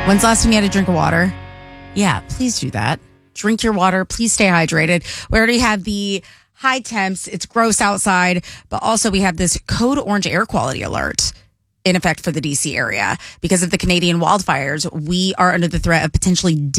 When's the last time you had a drink of water? Yeah, please do that. Drink your water. Please stay hydrated. We already have the high temps. It's gross outside, but also we have this code orange air quality alert in effect for the DC area because of the Canadian wildfires. We are under the threat of potentially